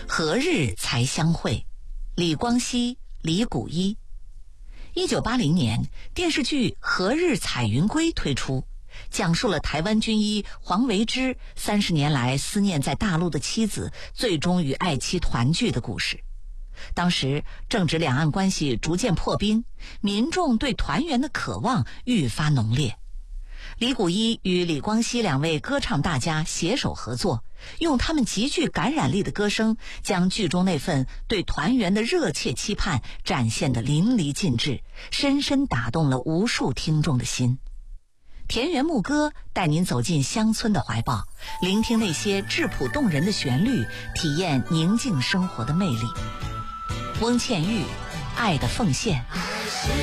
何日才相会？李光羲、李谷一。1980年，电视剧《何日彩云归》推出，讲述了台湾军医黄维之30年来思念在大陆的妻子，最终与爱妻团聚的故事。当时正值两岸关系逐渐破冰，民众对团圆的渴望愈发浓烈。李谷一与李光羲两位歌唱大家携手合作，用他们极具感染力的歌声，将剧中那份对团圆的热切期盼展现得淋漓尽致，深深打动了无数听众的心。田园牧歌带您走进乡村的怀抱，聆听那些质朴动人的旋律，体验宁静生活的魅力。翁倩玉，爱的奉献。